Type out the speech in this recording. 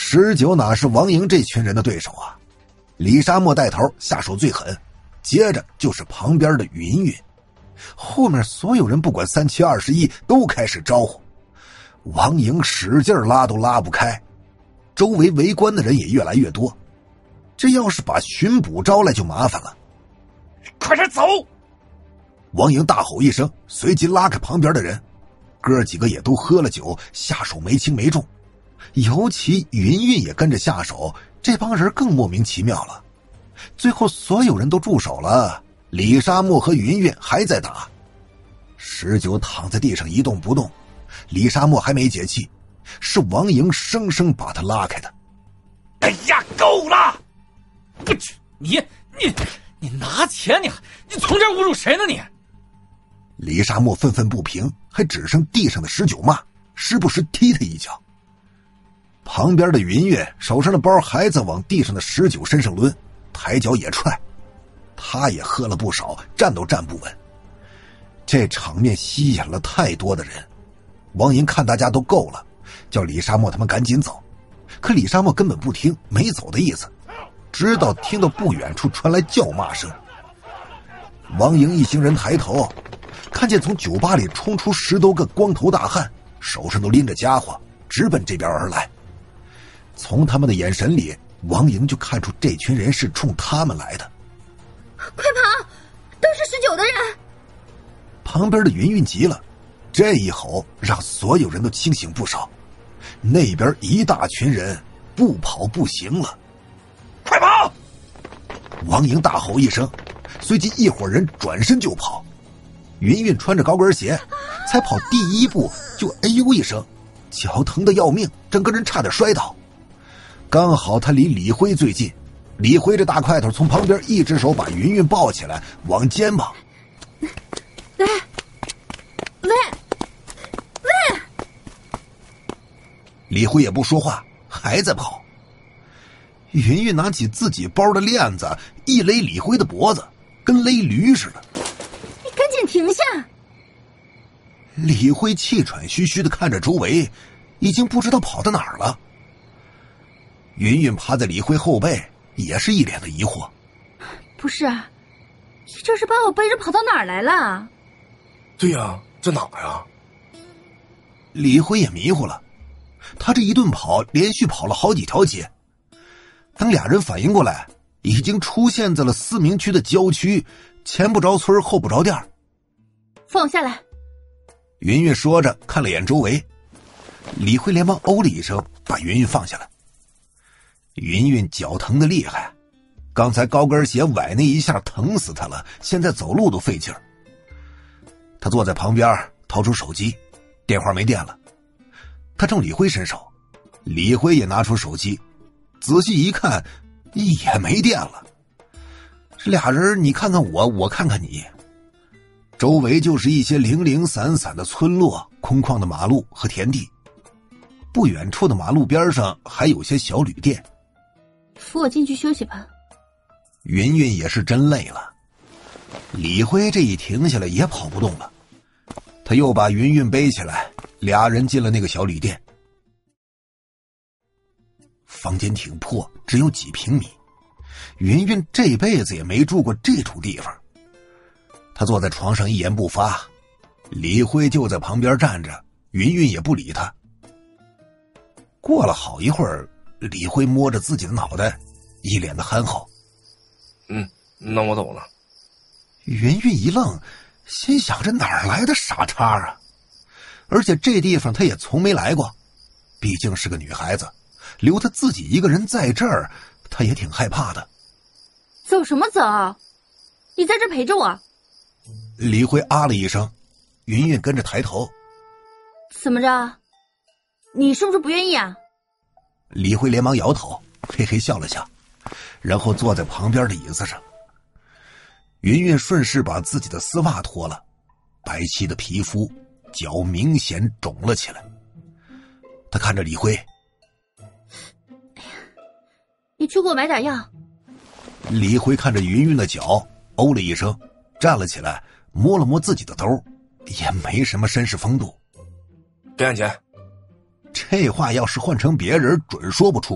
19哪是王莹这群人的对手啊？李沙漠带头下手最狠，接着就是旁边的云云，后面所有人不管3七21都开始招呼，王莹使劲拉都拉不开，周围围观的人也越来越多，这要是把巡捕招来就麻烦了。 快点走！ 王莹大吼一声，随即拉开旁边的人，哥几个也都喝了酒，下手没轻没重，尤其云云也跟着下手，这帮人更莫名其妙了。最后所有人都住手了，李沙漠和云云还在打。19躺在地上一动不动，李沙漠还没解气，是王莹生生把他拉开的。 哎呀，够了！不去，你拿钱，你从这儿侮辱谁呢你？ 李沙漠愤愤不平，还指上地上的19骂，时不时踢他一脚。旁边的云云手上的包还在往地上的19身上抡，抬脚也踹，他也喝了不少，站都站不稳。这场面吸引了太多的人，王莹看大家都够了，叫李沙漠他们赶紧走，可李沙漠根本不听，没走的意思，直到听到不远处传来叫骂声。王莹一行人抬头，看见从酒吧里冲出10多个光头大汉，手上都拎着家伙，直奔这边而来。从他们的眼神里，王莹就看出这群人是冲他们来的。 快跑，都是19的人！ 旁边的云云急了，这一吼让所有人都清醒不少，那边一大群人不跑不行了。 快跑！ 王莹大吼一声，随即一伙人转身就跑。云云穿着高跟鞋，才跑第1步就哎呦一声，脚疼得要命，整个人差点摔倒。刚好他离李辉最近，李辉这大块头从旁边一只手把云云抱起来，往肩膀。 喂！ 李辉也不说话，还在跑。云云拿起自己包的链子，一勒李辉的脖子，跟勒驴似的。 你赶紧停下！ 李辉气喘吁吁地看着周围，已经不知道跑到哪儿了。云云趴在李辉后背，也是一脸的疑惑。 不是，你这是把我背着跑到哪儿来了？ 对呀，这哪儿啊？ 李辉也迷糊了，他这一顿跑，连续跑了好几条街。等俩人反应过来，已经出现在了思明区的郊区，前不着村后不着店。 放我下来！ 云云说着看了眼周围，李辉连忙哦了一声，把云云放下来。云云脚疼得厉害，刚才高跟鞋崴那一下疼死他了，现在走路都费劲儿。他坐在旁边掏出手机，电话没电了。他冲李辉伸手，李辉也拿出手机，仔细一看也没电了。这俩人你看看我，我看看你，周围就是一些零零散散的村落，空旷的马路和田地，不远处的马路边上还有些小旅店。 扶我进去休息吧。 云云也是真累了，李辉这一停下来也跑不动了，他又把云云背起来，俩人进了那个小旅店。房间挺破，只有几平米，云云这辈子也没住过这种地方。他坐在床上一言不发，李辉就在旁边站着，云云也不理他。过了好一会儿，李辉摸着自己的脑袋，一脸的憨厚。 那我走了。 云云一愣，心想这哪儿来的傻叉啊？而且这地方他也从没来过，毕竟是个女孩子，留她自己一个人在这儿，他也挺害怕的。 走什么走？你在这陪着我。 李辉啊了一声，云云跟着抬头。 怎么着？你是不是不愿意啊？ 李辉连忙摇头，嘿嘿笑了笑，然后坐在旁边的椅子上。云云顺势把自己的丝袜脱了，白皙的皮肤，脚明显肿了起来。他看着李辉， 你去给我买点药。 李辉看着云云的脚，哦了一声，站了起来，摸了摸自己的兜，也没什么绅士风度。 给俺钱。 这话要是换成别人，准说不出